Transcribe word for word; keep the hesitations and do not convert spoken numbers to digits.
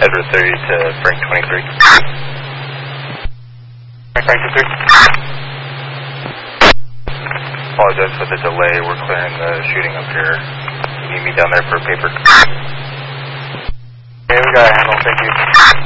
Edward thirty to Frank twenty-three. Frank twenty-three. Apologize for the delay. We're clearing the shooting up here. You need me down there for paper. Okay, we got a handle. Thank you.